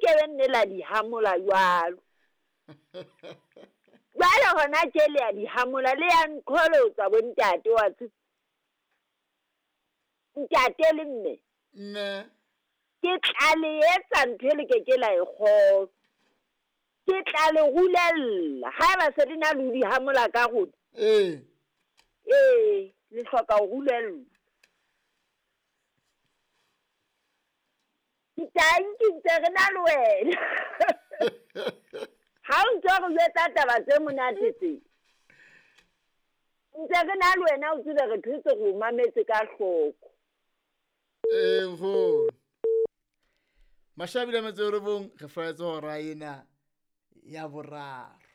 ke be nne la di hamola jwalo jwale gona ke le ya di hamola le ya nkholotsa bontate wa tse ntate le mme ke tla le etsa ntho le ke la e kgotsa ke tla le hulella ha ba se dina le di hamola ka godi le hloka ho hulella ke re na le wena ha o ntse go etsa taba tse monate tse ntse re na le wena o tsile re thutse go mametse ka hloko go Mashabile Metso re bong re faetse hora ena ya boraro